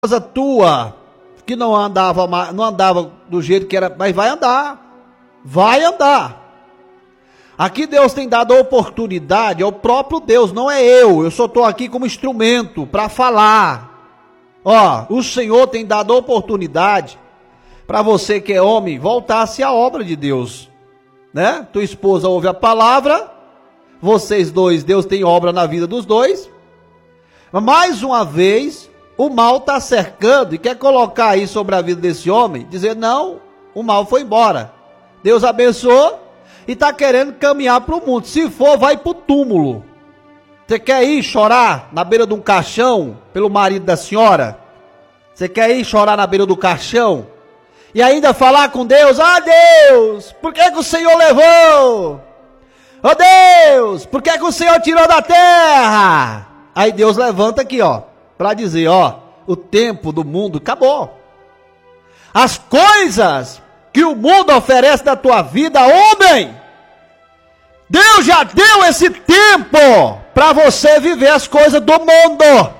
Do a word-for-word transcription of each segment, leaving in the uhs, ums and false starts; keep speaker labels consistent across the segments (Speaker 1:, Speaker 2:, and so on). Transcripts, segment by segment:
Speaker 1: esposa tua, que não andava, não andava do jeito que era, mas vai andar, vai andar. Aqui Deus tem dado a oportunidade, é o próprio Deus, não é eu, eu só estou aqui como instrumento para falar. Ó, o Senhor tem dado a oportunidade para você que é homem, voltar-se à obra de Deus, né? Tua esposa ouve a palavra, vocês dois, Deus tem obra na vida dos dois, mais uma vez, o mal está cercando e quer colocar aí sobre a vida desse homem, dizer não, o mal foi embora, Deus abençoou e está querendo caminhar para o mundo. Se for, vai para o túmulo. Você quer ir chorar na beira de um caixão pelo marido da senhora? Você quer ir chorar na beira do caixão? E ainda falar com Deus, ah Deus, por que que o Senhor levou? Oh Deus, por que que o Senhor tirou da terra? Aí Deus levanta aqui, ó, para dizer, ó, o tempo do mundo acabou. As coisas que o mundo oferece na tua vida, homem, Deus já deu esse tempo para você viver as coisas do mundo.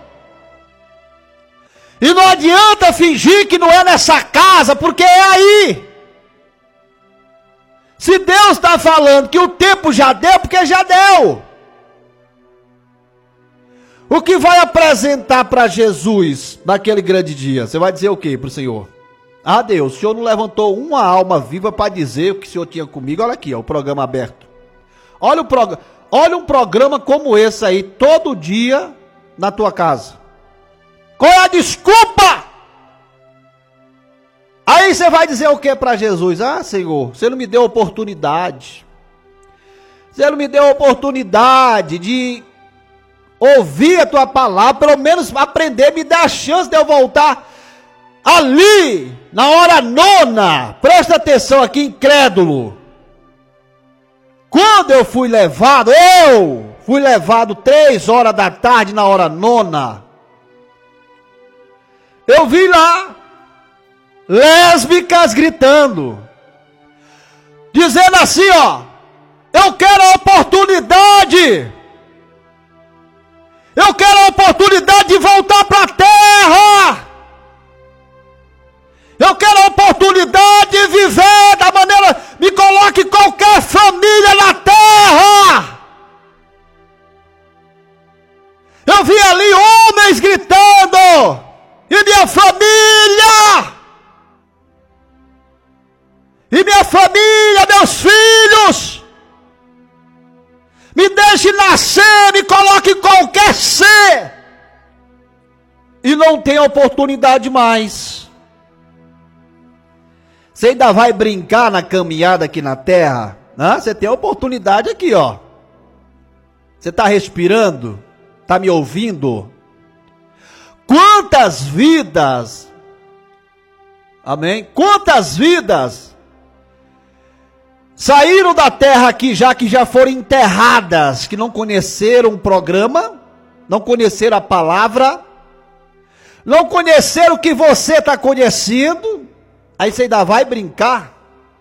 Speaker 1: E não adianta fingir que não é nessa casa, porque é aí. Se Deus está falando que o tempo já deu, porque já deu. O que vai apresentar para Jesus naquele grande dia? Você vai dizer o que para o Senhor? Ah Deus, o Senhor não levantou uma alma viva para dizer o que o Senhor tinha comigo. Olha aqui, ó, o programa aberto. Olha, o prog... Olha um programa como esse aí, todo dia na tua casa. Qual é a desculpa? Aí você vai dizer o que para Jesus? Ah Senhor, você não me deu oportunidade. Você não me deu oportunidade de ouvir a tua palavra, pelo menos aprender, me dá a chance de eu voltar ali, na hora nona. Presta atenção aqui, incrédulo. Quando eu fui levado, eu fui levado três horas da tarde, na hora nona. Eu vi lá, lésbicas gritando, dizendo assim, ó, eu quero a oportunidade. Eu quero a oportunidade de voltar para a terra. Eu quero a oportunidade de viver da maneira, me coloque qualquer família na terra. Eu vi ali homens gritando, e minha família, e minha família, meus filhos, me deixe nascer, me coloque em qualquer ser, e não tem oportunidade mais. Você ainda vai brincar na caminhada aqui na terra? Né? Você tem a oportunidade aqui, ó. Você está respirando? Está me ouvindo? Quantas vidas, amém? Quantas vidas saíram da terra aqui já, que já foram enterradas, que não conheceram o programa, não conheceram a palavra, não conheceram o que você está conhecendo. Aí você ainda vai brincar?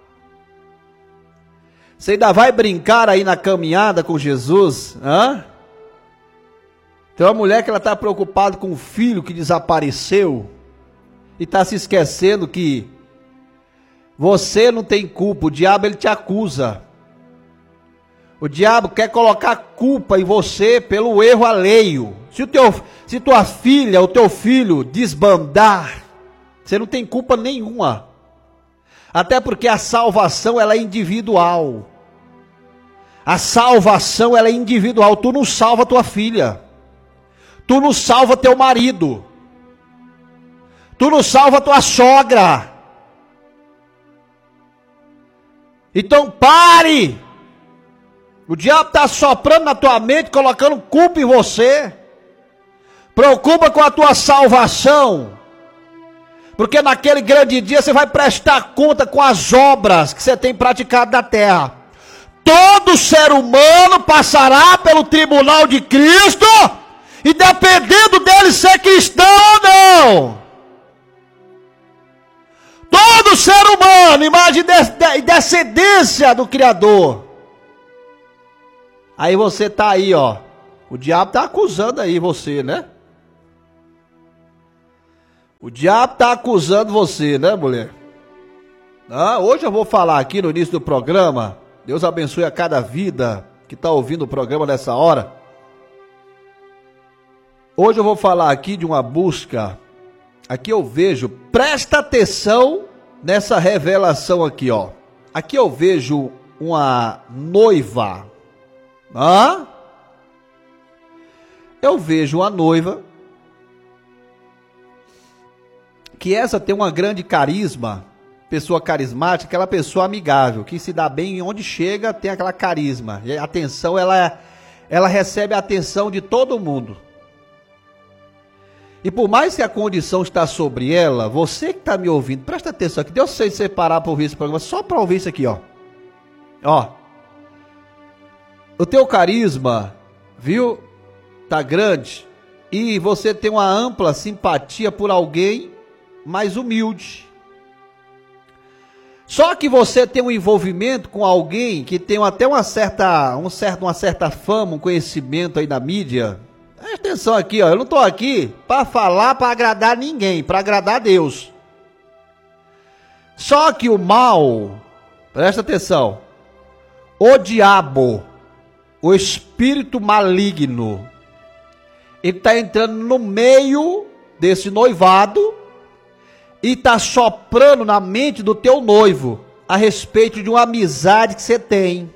Speaker 1: Você ainda vai brincar aí na caminhada com Jesus? Hã? Tem uma mulher que ela está preocupada com o filho que desapareceu e está se esquecendo que você não tem culpa, o diabo ele te acusa. O diabo quer colocar culpa em você pelo erro alheio. Se, o teu, se tua filha, o teu filho desbandar, você não tem culpa nenhuma. Até porque a salvação ela é individual. A salvação ela é individual. Tu não salva tua filha. Tu não salva teu marido. Tu não salva tua sogra. Então pare. O diabo está soprando na tua mente, colocando culpa em você. Preocupa com a tua salvação. Porque naquele grande dia você vai prestar conta com as obras que você tem praticado na terra. Todo ser humano passará pelo tribunal de Cristo, e dependendo dele ser cristão ou não. Todo ser humano, imagem e descendência do Criador. Aí você está aí, ó. O diabo está acusando aí você, né? O diabo está acusando você, né, mulher? Ah, hoje eu vou falar aqui no início do programa. Deus abençoe a cada vida que está ouvindo o programa nessa hora. Hoje eu vou falar aqui de uma busca. Aqui eu vejo, presta atenção nessa revelação aqui, ó. Aqui eu vejo uma noiva. Hã? Eu vejo uma noiva que essa tem uma grande carisma, pessoa carismática, aquela pessoa amigável, que se dá bem em onde chega, tem aquela carisma. E a atenção, ela, ela recebe a atenção de todo mundo. E por mais que a condição está sobre ela, você que está me ouvindo, presta atenção aqui, Deus fez você parar para ouvir esse programa, só para ouvir isso aqui, ó. Ó. O teu carisma, viu, tá grande, e você tem uma ampla simpatia por alguém mais humilde. Só que você tem um envolvimento com alguém que tem até uma certa, um certo, uma certa fama, um conhecimento aí na mídia. Presta atenção aqui, ó. Eu não estou aqui para falar para agradar ninguém, para agradar a Deus. Só que o mal, presta atenção, o diabo, o espírito maligno, ele está entrando no meio desse noivado e está soprando na mente do teu noivo a respeito de uma amizade que você tem.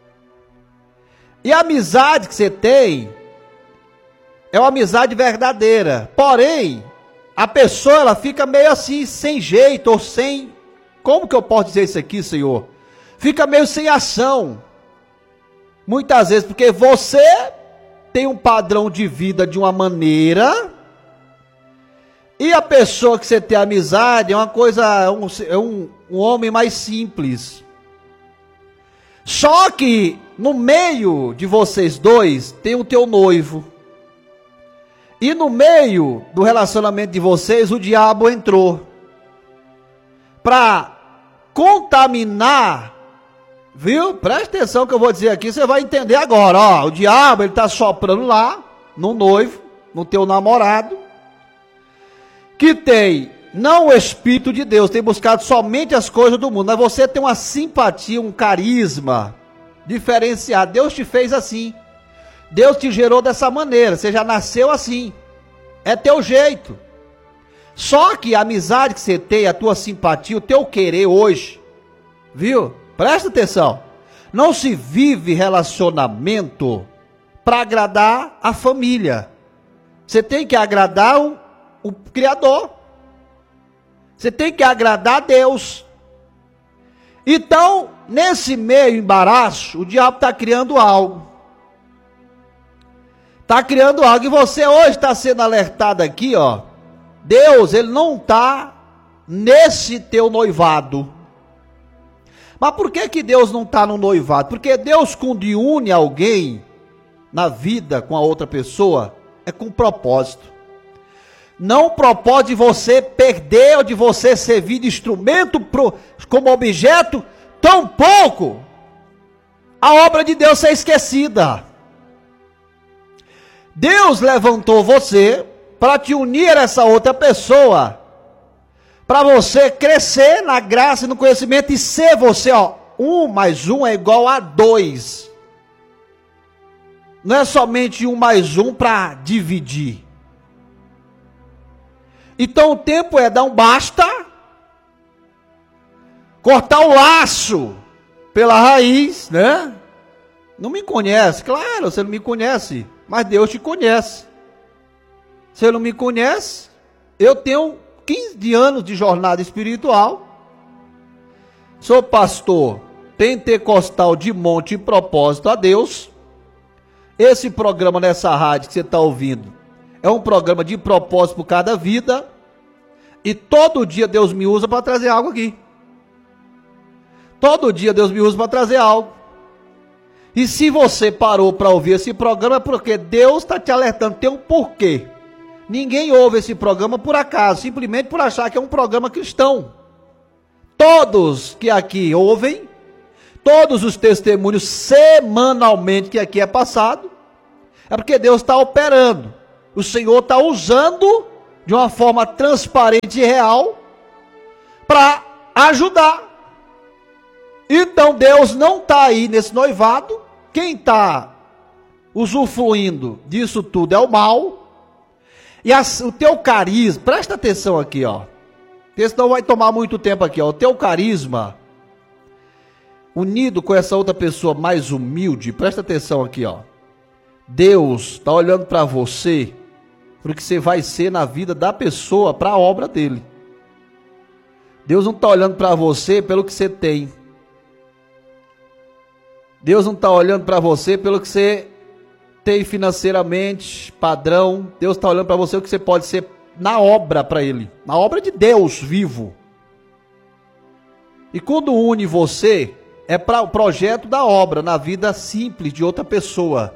Speaker 1: E a amizade que você tem é uma amizade verdadeira. Porém, a pessoa ela fica meio assim, sem jeito, ou sem... Como que eu posso dizer isso aqui, Senhor? Fica meio sem ação. Muitas vezes, porque você tem um padrão de vida de uma maneira... E a pessoa que você tem amizade é uma coisa, um, é um, um homem mais simples. Só que no meio de vocês dois tem o teu noivo. E no meio do relacionamento de vocês o diabo entrou. Para contaminar, viu? Presta atenção que eu vou dizer aqui, você vai entender agora. Ó, o diabo ele está soprando lá, no noivo, no teu namorado. Que tem, não o Espírito de Deus, tem buscado somente as coisas do mundo, mas você tem uma simpatia, um carisma diferenciado. Deus te fez assim, Deus te gerou dessa maneira, você já nasceu assim, é teu jeito. Só que a amizade que você tem, a tua simpatia, o teu querer hoje, viu? Presta atenção, não se vive relacionamento para agradar a família, você tem que agradar o o Criador. Você tem que agradar a Deus. Então, nesse meio embaraço, o diabo está criando algo. Está criando algo. E você hoje está sendo alertado aqui, ó. Deus, ele não está nesse teu noivado. Mas por que que Deus não está no noivado? Porque Deus, quando une alguém na vida com a outra pessoa, é com propósito. Não o propósito de você perder ou de você servir de instrumento pro, como objeto, tampouco a obra de Deus ser esquecida. Deus levantou você para te unir a essa outra pessoa, para você crescer na graça e no conhecimento e ser você, ó, um mais um é igual a dois. Não é somente um mais um para dividir. Então o tempo é dar um basta, cortar o laço pela raiz, né? Não me conhece, claro, você não me conhece, mas Deus te conhece. Você não me conhece, eu tenho quinze anos de jornada espiritual, sou pastor pentecostal de monte e propósito a Deus. Esse programa nessa rádio que você está ouvindo é um programa de propósito por cada vida. E todo dia Deus me usa para trazer algo aqui. Todo dia Deus me usa para trazer algo. E se você parou para ouvir esse programa é porque Deus está te alertando. Tem um porquê. Ninguém ouve esse programa por acaso, simplesmente por achar que é um programa cristão. Todos que aqui ouvem, todos os testemunhos semanalmente que aqui é passado, é porque Deus está operando. O Senhor está usando de uma forma transparente e real para ajudar. Então Deus não está aí nesse noivado. Quem está usufruindo disso tudo é o mal. E as, o teu carisma, presta atenção aqui, ó. Porque senão vai tomar muito tempo aqui, ó. O teu carisma, unido com essa outra pessoa mais humilde, presta atenção aqui, ó. Deus está olhando para você, para o que você vai ser na vida da pessoa, para a obra dele. Deus não está olhando para você pelo que você tem. Deus não está olhando para você pelo que você tem financeiramente, padrão. Deus está olhando para você o que você pode ser na obra para Ele. Na obra de Deus vivo. E quando une você, é para o projeto da obra, na vida simples de outra pessoa.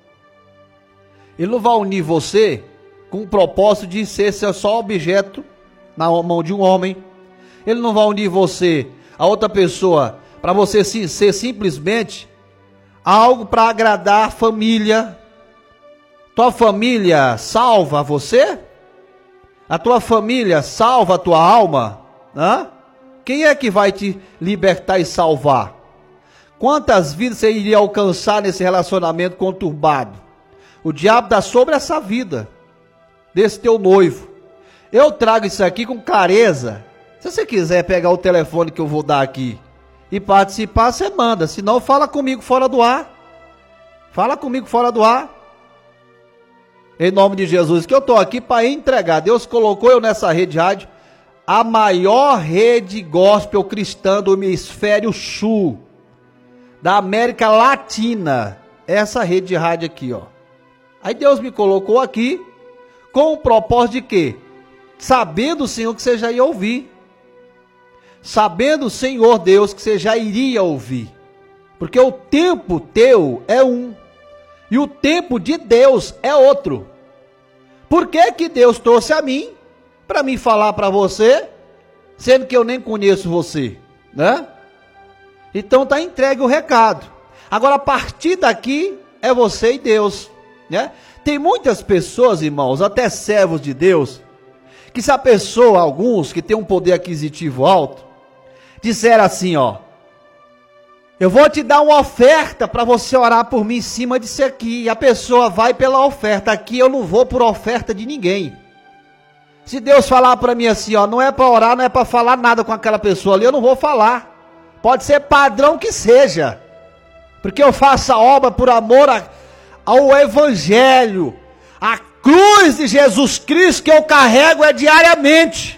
Speaker 1: Ele não vai unir você com o propósito de ser só objeto na mão de um homem. Ele não vai unir você a outra pessoa para você ser simplesmente algo para agradar a família. Tua família salva você? A tua família salva a tua alma? Hã? Quem é que vai te libertar e salvar? Quantas vidas você iria alcançar nesse relacionamento conturbado? O diabo dá sobre essa vida desse teu noivo. Eu trago isso aqui com clareza. Se você quiser pegar o telefone que eu vou dar aqui e participar, você manda. Se não, fala comigo fora do ar. Fala comigo fora do ar. Em nome de Jesus, que eu estou aqui para entregar. Deus colocou eu nessa rede rádio, a maior rede gospel cristã do hemisfério sul, da América Latina. Essa rede de rádio aqui, ó. Aí Deus me colocou aqui com o propósito de quê? Sabendo, Senhor, que você já ia ouvir. Sabendo, Senhor Deus, que você já iria ouvir. Porque o tempo teu é um. E o tempo de Deus é outro. Por que que Deus trouxe a mim para me falar para você, sendo que eu nem conheço você, né? Então tá entregue o recado. Agora a partir daqui é você e Deus, né? Tem muitas pessoas, irmãos, até servos de Deus, que se a pessoa, alguns que tem um poder aquisitivo alto, disseram assim, ó: eu vou te dar uma oferta para você orar por mim em cima disso aqui. E a pessoa vai pela oferta. Aqui eu não vou por oferta de ninguém. Se Deus falar para mim assim, ó, não é para orar, não é para falar nada com aquela pessoa ali, eu não vou falar. Pode ser padrão que seja. Porque eu faço a obra por amor a, ao Evangelho. A cruz de Jesus Cristo que eu carrego é diariamente.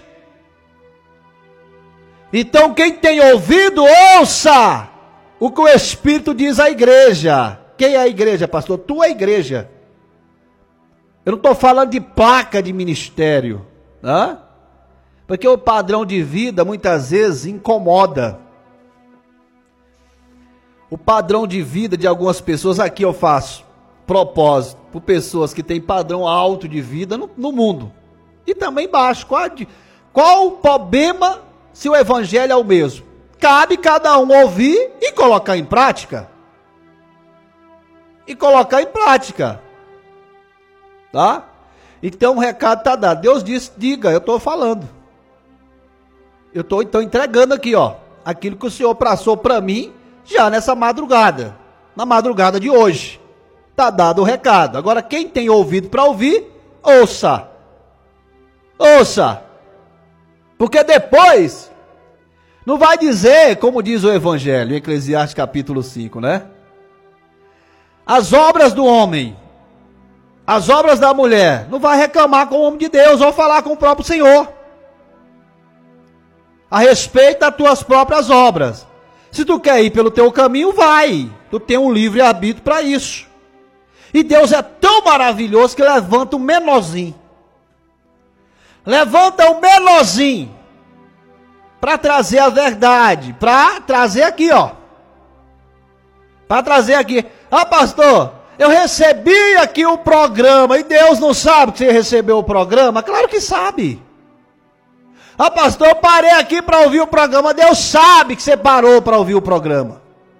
Speaker 1: Então quem tem ouvido, ouça o que o Espírito diz à igreja. Quem é a igreja, pastor? Tu é a igreja. Eu não estou falando de placa de ministério, né? Porque o padrão de vida muitas vezes incomoda. O padrão de vida de algumas pessoas, aqui eu faço propósito por pessoas que têm padrão alto de vida no, no mundo. E também baixo. Qual, qual o problema se o evangelho é o mesmo? Cabe cada um ouvir e colocar em prática. E colocar em prática. Tá? Então o recado está dado. Deus disse, diga, eu estou falando. Eu estou então entregando aqui, ó, aquilo que o Senhor passou para mim já nessa madrugada. Na madrugada de hoje. Está dado o recado. Agora quem tem ouvido para ouvir, ouça. Ouça. Porque depois não vai dizer, como diz o Evangelho, em Eclesiastes capítulo cinco, né? As obras do homem, as obras da mulher, não vai reclamar com o homem de Deus, ou falar com o próprio Senhor. A respeito das tuas próprias obras. Se tu quer ir pelo teu caminho, vai. Tu tem um livre-arbítrio para isso. E Deus é tão maravilhoso que levanta o menorzinho. Levanta o menorzinho. Para trazer a verdade, para trazer aqui, ó. Para trazer aqui. Ah, pastor, eu recebi aqui o programa e Deus não sabe que você recebeu o programa? Claro que sabe. Ah, pastor, eu parei aqui para ouvir o programa. Deus sabe que você parou para ouvir o programa.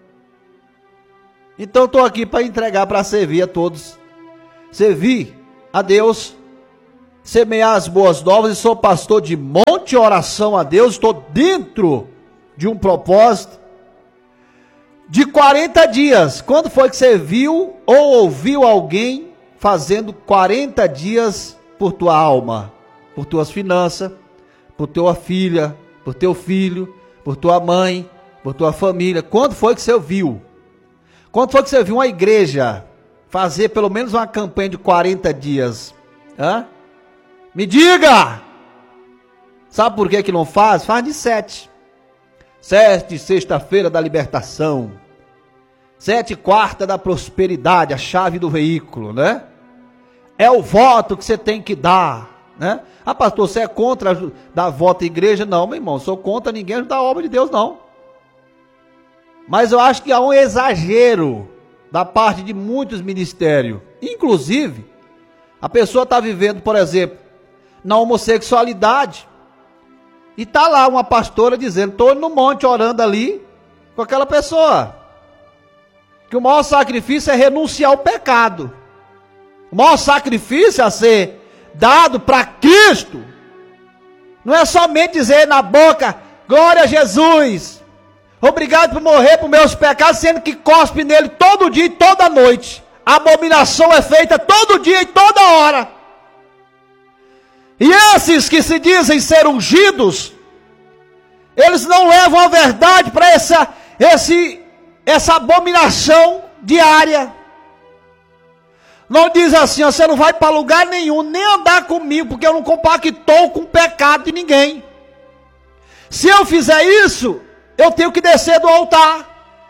Speaker 1: Então estou aqui para entregar, para servir a todos. Servir a Deus semear as boas novas e sou pastor de Monte Oração a Deus, estou dentro de um propósito de quarenta dias. Quando foi que você viu ou ouviu alguém fazendo quarenta dias por tua alma, por tuas finanças, por tua filha, por teu filho, por tua mãe, por tua família? Quando foi que você viu? Quando foi que você viu uma igreja fazer pelo menos uma campanha de quarenta dias? Hã? Me diga! Sabe por que que não faz? Faz de sete. Sete, sexta-feira da libertação. Sete, quarta da prosperidade, a chave do veículo, né? É o voto que você tem que dar, né? Ah, pastor, você é contra dar voto à igreja? Não, meu irmão, sou contra ninguém ajudar a obra de Deus, não. Mas eu acho que há um exagero da parte de muitos ministérios. Inclusive, a pessoa está vivendo, por exemplo, na homossexualidade. E está lá uma pastora dizendo, estou no monte orando ali com aquela pessoa. Que o maior sacrifício é renunciar ao pecado. O maior sacrifício a ser dado para Cristo não é somente dizer na boca, glória a Jesus, obrigado por morrer por meus pecados, sendo que cospe nele todo dia e toda noite. A abominação é feita todo dia e toda hora. E esses que se dizem ser ungidos, eles não levam a verdade para essa, esse, essa abominação diária. Não diz assim, ó, você não vai para lugar nenhum, nem andar comigo, porque eu não compactou com o pecado de ninguém. Se eu fizer isso, eu tenho que descer do altar.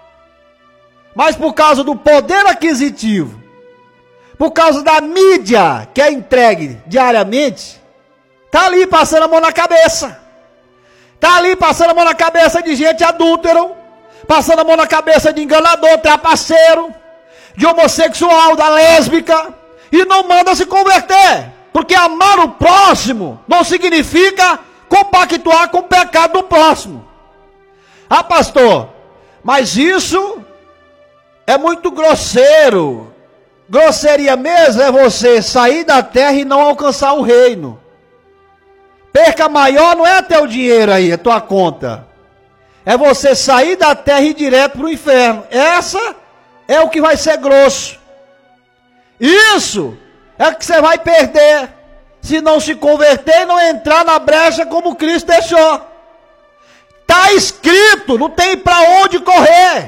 Speaker 1: Mas por causa do poder aquisitivo, por causa da mídia que é entregue diariamente, está ali passando a mão na cabeça. Está ali passando a mão na cabeça de gente adúltero, passando a mão na cabeça de enganador, trapaceiro, de homossexual, da lésbica, e não manda se converter. Porque amar o próximo não significa compactuar com o pecado do próximo. Ah, pastor, mas isso é muito grosseiro. Grosseria mesmo é você sair da terra e não alcançar o reino. Perca maior não é teu dinheiro aí, é tua conta. É você sair da terra e ir direto para o inferno. Essa é o que vai ser grosso. Isso é o que você vai perder se não se converter e não entrar na brecha como Cristo deixou. Está escrito, não tem para onde correr.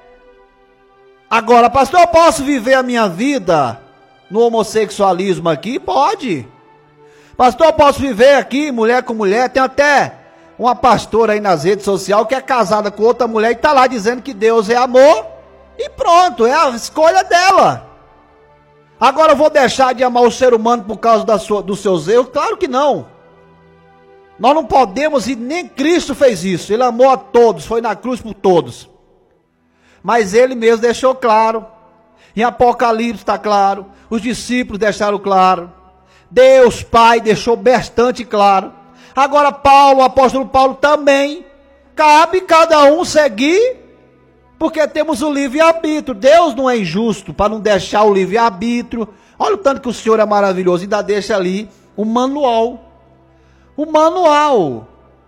Speaker 1: Agora, pastor, eu posso viver a minha vida no homossexualismo aqui? Pode. Pastor, eu posso viver aqui, mulher com mulher. Tem até uma pastora aí nas redes sociais que é casada com outra mulher e está lá dizendo que Deus é amor. E pronto, é a escolha dela. Agora eu vou deixar de amar o ser humano por causa da sua, dos seus erros? Claro que não. Nós não podemos, e nem Cristo fez isso. Ele amou a todos, foi na cruz por todos. Mas ele mesmo deixou claro. Em Apocalipse está claro. Os discípulos deixaram claro. Deus Pai deixou bastante claro. Agora Paulo, o apóstolo Paulo também. Cabe cada um seguir, porque temos o livre-arbítrio. Deus não é injusto para não deixar o livre-arbítrio. Olha o tanto que o Senhor é maravilhoso. Ainda deixa ali o manual. O manual.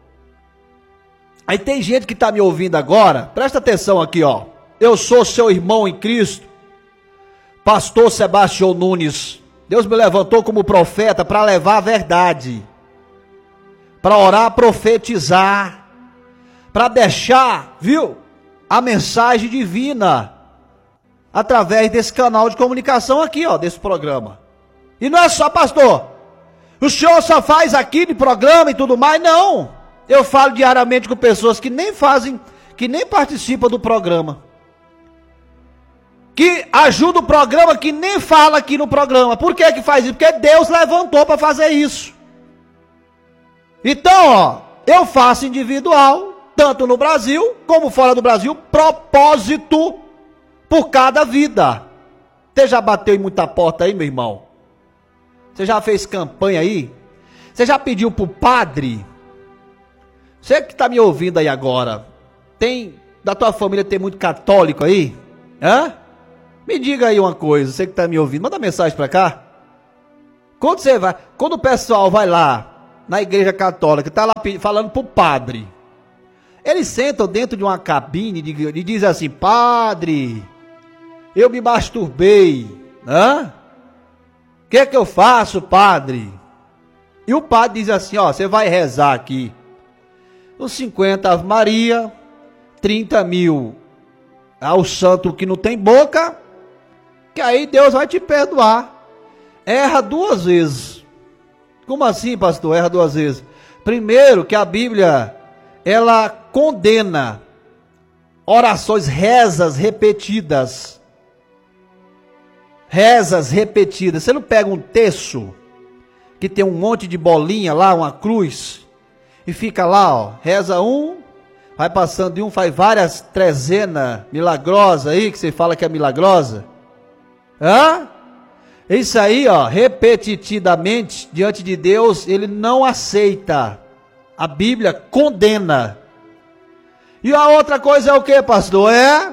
Speaker 1: Aí tem gente que está me ouvindo agora. Presta atenção aqui, ó. Eu sou seu irmão em Cristo, pastor Sebastião Nunes. Deus me levantou como profeta para levar a verdade, para orar, profetizar, para deixar, viu, a mensagem divina através desse canal de comunicação aqui, ó, desse programa. E não é só, pastor, o senhor só faz aqui de programa e tudo mais? Não, eu falo diariamente com pessoas que nem fazem, que nem participam do programa, que ajuda o programa, que nem fala aqui no programa. Por que que faz isso? Porque Deus levantou para fazer isso. Então, ó, eu faço individual, tanto no Brasil como fora do Brasil, propósito por cada vida. Você já bateu em muita porta aí, meu irmão? Você já fez campanha aí? Você já pediu pro padre? Você que está me ouvindo aí agora, tem, da tua família tem muito católico aí? Hã? Me diga aí uma coisa, você que está me ouvindo, manda mensagem para cá. Quando você vai, quando o pessoal vai lá na igreja católica, está lá falando pro padre, eles sentam dentro de uma cabine e dizem assim: padre, eu me masturbei, hã? O que é que eu faço, padre? E o padre diz assim: ó, você vai rezar aqui os cinquenta Ave Maria, trinta mil ao santo que não tem boca, que aí Deus vai te perdoar. Erra duas vezes. Como assim, pastor? Erra duas vezes. Primeiro, que a Bíblia, ela condena orações, rezas repetidas. Rezas repetidas. Você não pega um terço que tem um monte de bolinha lá, uma cruz, e fica lá, ó, reza um, vai passando de um, faz várias trezenas milagrosas aí, que você fala que é milagrosa. Hã? Isso aí, ó, repetidamente, diante de Deus, ele não aceita. A Bíblia condena. E a outra coisa é o que, pastor? É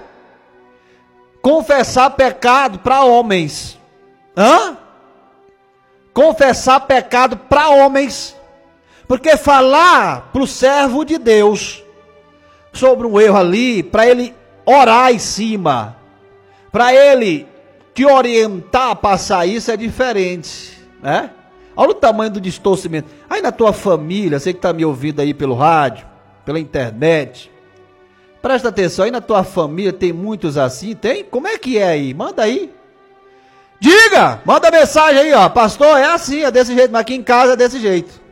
Speaker 1: confessar pecado para homens. Hã? Confessar pecado para homens. Porque falar para o servo de Deus sobre um erro ali, para ele orar em cima, para ele te orientar a passar isso, é diferente, né? Olha o tamanho do distorcimento. Aí na tua família, você que está me ouvindo aí pelo rádio, pela internet, presta atenção, aí na tua família tem muitos assim, tem? Como é que é aí? Manda aí. Diga, manda mensagem aí, ó. Pastor, é assim, é desse jeito, mas aqui em casa é desse jeito.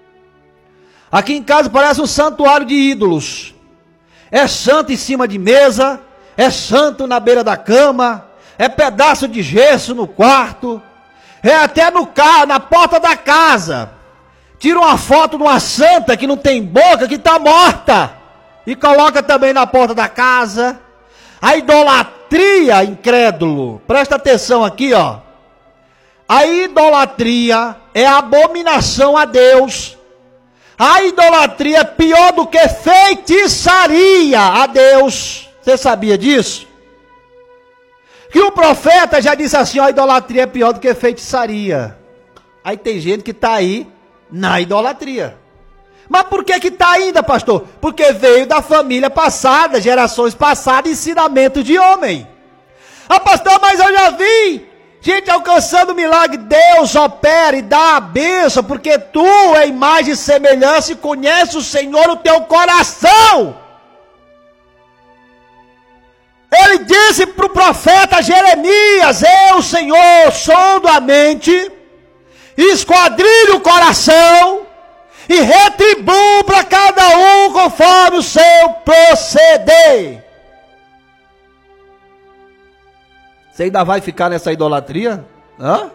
Speaker 1: Aqui em casa parece um santuário de ídolos. É santo em cima de mesa, é santo na beira da cama, é pedaço de gesso no quarto, é até no carro, na porta da casa. Tira uma foto de uma santa que não tem boca, que está morta, e coloca também na porta da casa. A idolatria, incrédulo, presta atenção aqui, ó. A idolatria é abominação a Deus. A idolatria é pior do que feitiçaria a Deus. Você sabia disso? Que o profeta já disse assim: ó, a idolatria é pior do que feitiçaria. Aí tem gente que está aí na idolatria. Mas por que que está ainda, pastor? Porque veio da família passada, gerações passadas, ensinamento de homem. Ah, pastor, mas eu já vi gente alcançando o milagre. Deus opera e dá a bênção, porque tu é imagem e semelhança e conhece o Senhor no teu coração. Ele disse para o profeta Jeremias: eu, Senhor, sondo a mente, esquadrilho o coração e retribuo para cada um conforme o seu proceder. Você ainda vai ficar nessa idolatria? Hã?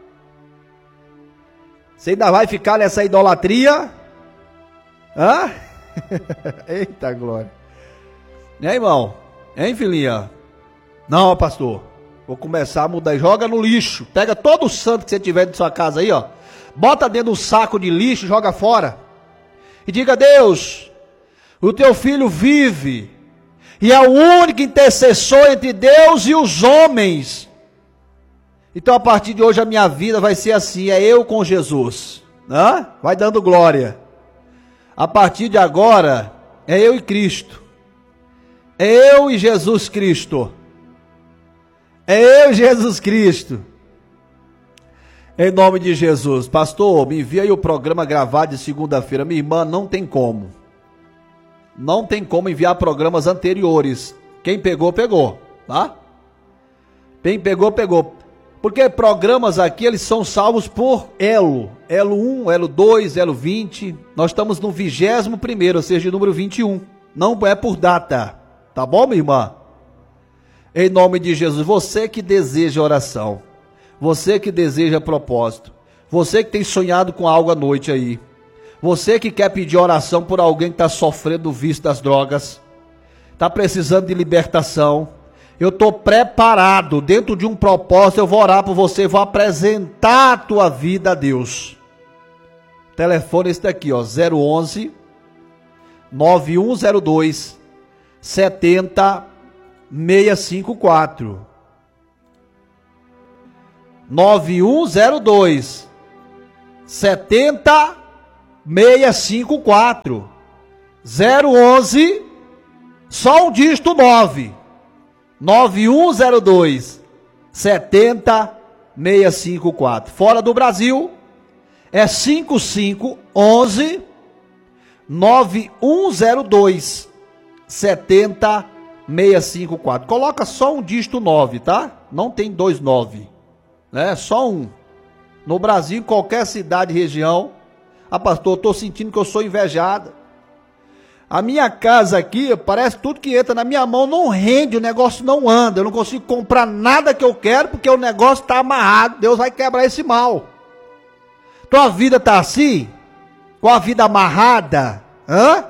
Speaker 1: Você ainda vai ficar nessa idolatria? Hã? Eita glória. Né, irmão? Hein, filhinha? Não, pastor. Vou começar a mudar. Joga no lixo. Pega todo o santo que você tiver de sua casa aí, ó. Bota dentro do saco de lixo e joga fora. E diga: Deus, o teu filho vive. E é o único intercessor entre Deus e os homens. Então a partir de hoje a minha vida vai ser assim. É eu com Jesus. Hã? Vai dando glória. A partir de agora é eu e Cristo. É eu e Jesus Cristo. É eu e Jesus Cristo. Em nome de Jesus. Pastor, me envia aí o programa gravado de segunda-feira. Minha irmã, não tem como. Não tem como enviar programas anteriores. Quem pegou, pegou. Tá? Quem pegou, pegou. Porque programas aqui, eles são salvos por elo. Elo um, elo dois, elo vinte. Nós estamos no vigésimo primeiro, ou seja, número vinte e um. Não é por data. Tá bom, minha irmã? Em nome de Jesus. Você que deseja oração. Você que deseja propósito. Você que tem sonhado com algo à noite aí. Você que quer pedir oração por alguém que está sofrendo do vício das drogas. Está precisando de libertação. Eu estou preparado. Dentro de um propósito eu vou orar por você. Vou apresentar a tua vida a Deus. O telefone é esse daqui, ó. zero onze, nove um zero dois, sete zero seis cinco quatro. nove um zero dois, setenta seiscentos e cinquenta e quatro. zero onze, só um dígito nove. nove um zero dois, setenta seiscentos e cinquenta e quatro. Fora do Brasil é cinco cinco um um, nove um zero dois, setenta seiscentos e cinquenta e quatro. Coloca só um dígito nove, tá? Não tem dois nove, né? Só um. No Brasil, em qualquer cidade e região. Ah, pastor, eu tô sentindo que eu sou invejado. A minha casa aqui, parece tudo que entra na minha mão não rende, o negócio não anda. Eu não consigo comprar nada que eu quero porque o negócio está amarrado. Deus vai quebrar esse mal. Tua vida tá assim? Com a vida amarrada? Hã?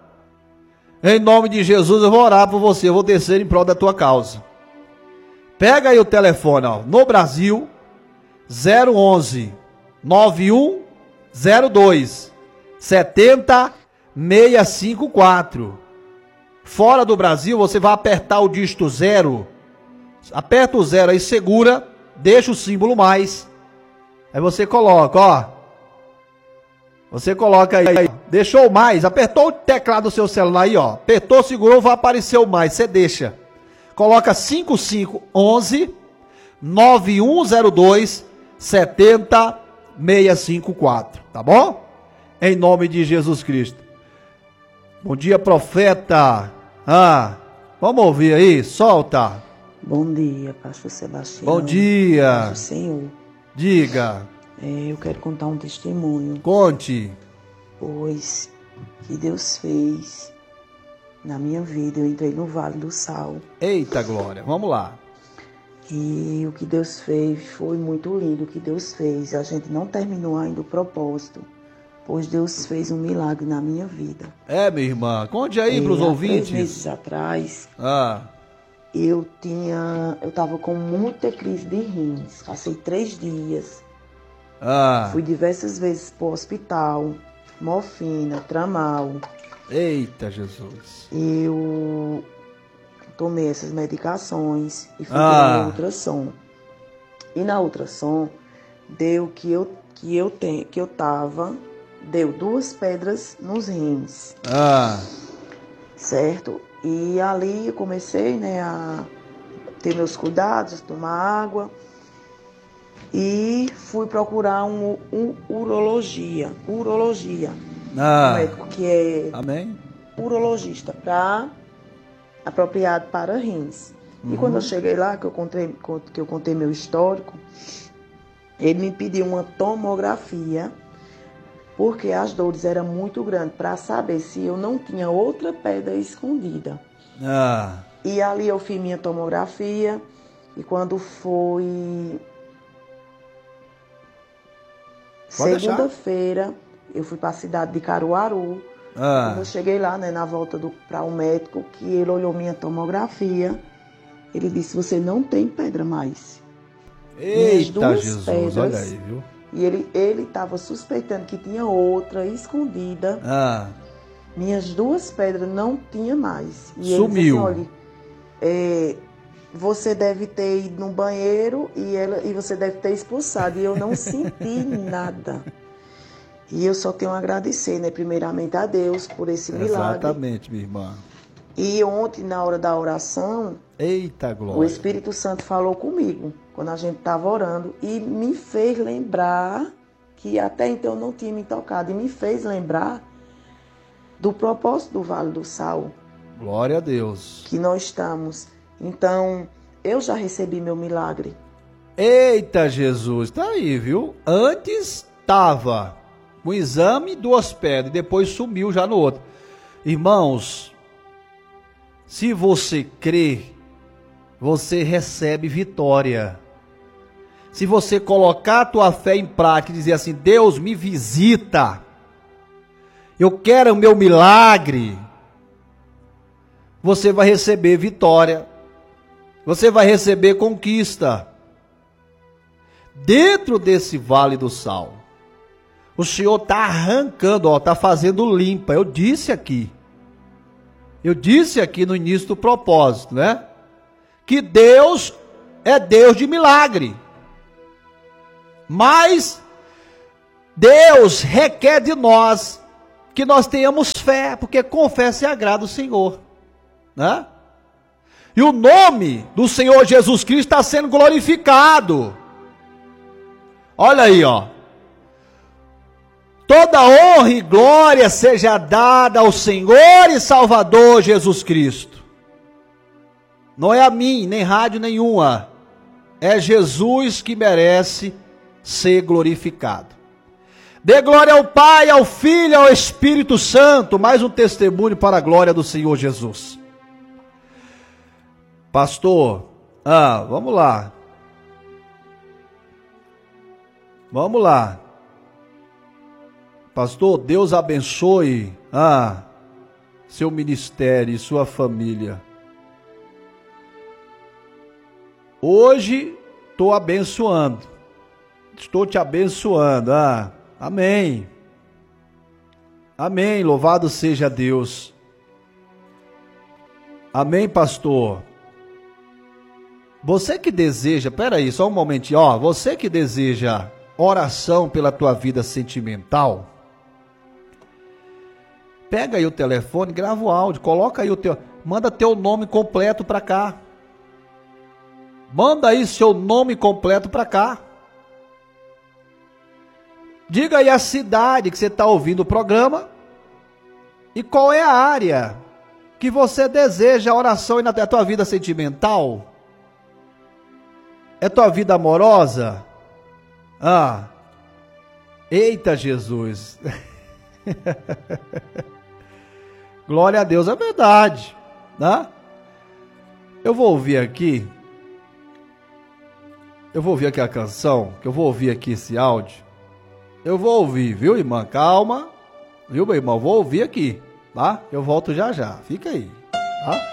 Speaker 1: Em nome de Jesus eu vou orar por você, eu vou descer em prol da tua causa. Pega aí o telefone, ó, no Brasil, zero onze, nove um zero dois, setenta seiscentos e cinquenta e quatro. Fora do Brasil, você vai apertar o dígito zero. Aperta o zero aí, segura, deixa o símbolo mais. Aí você coloca, ó. Você coloca aí, deixou o mais, apertou o teclado do seu celular aí, ó. Apertou, segurou, vai aparecer o mais, você deixa. Coloca cinco cinco um um, nove um zero dois, setenta seiscentos e cinquenta e quatro, tá bom? Em nome de Jesus Cristo. Bom dia, profeta. Ah, vamos ouvir aí, solta.
Speaker 2: Bom dia, pastor Sebastião.
Speaker 1: Bom dia.
Speaker 2: Pastor Senhor.
Speaker 1: Diga.
Speaker 2: É, eu quero contar um testemunho.
Speaker 1: Conte.
Speaker 2: Pois que Deus fez na minha vida. Eu entrei no Vale do Sal.
Speaker 1: Eita glória, vamos lá.
Speaker 2: E o que Deus fez foi muito lindo. O que Deus fez, a gente não terminou ainda o propósito. Pois Deus fez um milagre na minha vida.
Speaker 1: É, minha irmã, conte aí para os ouvintes.
Speaker 2: Três meses atrás,
Speaker 1: ah.
Speaker 2: eu tinha, eu estava com muita crise de rins. Passei três dias.
Speaker 1: Ah.
Speaker 2: Fui diversas vezes para o hospital, morfina, tramal.
Speaker 1: Eita, Jesus.
Speaker 2: Eu tomei essas medicações e fui
Speaker 1: ah.
Speaker 2: na ultrassom. E na ultrassom deu que eu que eu tenho, que eu tava deu duas pedras nos rins.
Speaker 1: Ah.
Speaker 2: Certo? E ali eu comecei, né, a ter meus cuidados, tomar água. E fui procurar um, um urologia, urologia,
Speaker 1: ah.
Speaker 2: um médico que é
Speaker 1: Amém.
Speaker 2: urologista, para apropriado para rins. Uhum. E quando eu cheguei lá, que eu contei, que eu contei meu histórico, ele me pediu uma tomografia, porque as dores eram muito grandes, para saber se eu não tinha outra pedra escondida.
Speaker 1: Ah.
Speaker 2: E ali eu fiz minha tomografia, e quando foi segunda-feira, eu fui para a cidade de Caruaru.
Speaker 1: Ah.
Speaker 2: Quando eu cheguei lá, né, na volta para o um médico, que ele olhou minha tomografia, ele disse, você não tem pedra mais.
Speaker 1: Eita,
Speaker 2: duas
Speaker 1: Jesus,
Speaker 2: pedras,
Speaker 1: olha aí, viu?
Speaker 2: E ele ele estava suspeitando que tinha outra escondida.
Speaker 1: Ah.
Speaker 2: Minhas duas pedras não tinha mais. E
Speaker 1: sumiu.
Speaker 2: Ele disse assim, olha, é, você deve ter ido no banheiro e, ela, e você deve ter expulsado. E eu não senti nada. E eu só tenho a agradecer, né, primeiramente a Deus por esse milagre.
Speaker 1: Exatamente, minha irmã.
Speaker 2: E ontem, na hora da oração,
Speaker 1: eita glória,
Speaker 2: o Espírito Santo falou comigo, quando a gente estava orando, e me fez lembrar, que até então eu não tinha me tocado, e me fez lembrar do propósito do Vale do Sal.
Speaker 1: Glória a Deus.
Speaker 2: Que nós estamos. Então, eu já recebi meu milagre.
Speaker 1: Eita Jesus, tá aí, viu? Antes estava um exame, duas pedras, e depois sumiu já no outro. Irmãos, se você crê, você recebe vitória. Se você colocar a tua fé em prática e dizer assim, Deus me visita, eu quero o meu milagre, você vai receber vitória, você vai receber conquista. Dentro desse Vale do Sal, o Senhor está arrancando, ó, está fazendo limpa. Eu disse aqui, eu disse aqui no início do propósito, né? Que Deus é Deus de milagre. Mas Deus requer de nós que nós tenhamos fé, porque com fé se agrada o Senhor, né? E o nome do Senhor Jesus Cristo está sendo glorificado. Olha aí, ó. Toda honra e glória seja dada ao Senhor e Salvador Jesus Cristo. Não é a mim, nem rádio nenhuma. É Jesus que merece ser glorificado. Dê glória ao Pai, ao Filho e ao Espírito Santo. Mais um testemunho para a glória do Senhor Jesus. Pastor, ah, vamos lá. Vamos lá. Pastor, Deus abençoe ah, seu ministério e sua família. Hoje estou abençoando. Estou te abençoando. Ah, amém. Amém. Louvado seja Deus. Amém, pastor. Você que deseja, peraí, só um momentinho, ó, você que deseja oração pela tua vida sentimental, pega aí o telefone, grava o áudio, coloca aí o teu, manda teu nome completo para cá. Manda aí seu nome completo para cá. Diga aí a cidade que você está ouvindo o programa e qual é a área que você deseja a oração na tua vida sentimental. É tua vida amorosa? Ah, eita Jesus. Glória a Deus, é verdade, né? Eu vou ouvir aqui, eu vou ouvir aqui a canção, que eu vou ouvir aqui esse áudio. Eu vou ouvir, viu, irmã? Calma, viu, meu irmão? Vou ouvir aqui, tá? Eu volto já já, fica aí, tá?